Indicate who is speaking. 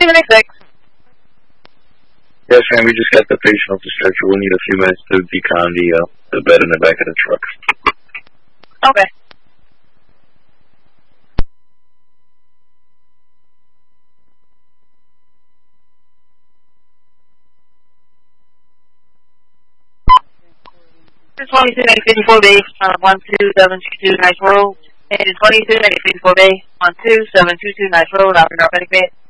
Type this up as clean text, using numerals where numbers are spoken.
Speaker 1: 7296.
Speaker 2: Yes, ma'am, we just got the patient off the stretcher. We'll need a few minutes to decon the bed in the back of the truck.
Speaker 1: Okay. This is 22-954B, 12722 Nice Road. And 22-954B, 12722 Nice Road, Operator Medic Bay.